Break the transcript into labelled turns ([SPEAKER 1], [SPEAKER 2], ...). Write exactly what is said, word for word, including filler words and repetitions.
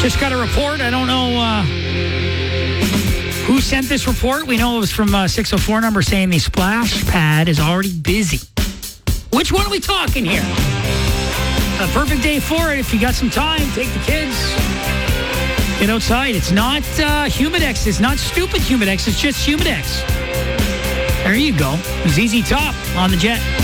[SPEAKER 1] Just got a report. I don't know uh, who sent this report. We know it was from uh, six oh four number saying the splash pad is already busy. Which one are we talking here? A perfect day for it. If you got some time, take the kids. Get outside. It's not uh, Humidex. It's not stupid Humidex. It's just Humidex. There you go. Z Z Top on the Jet.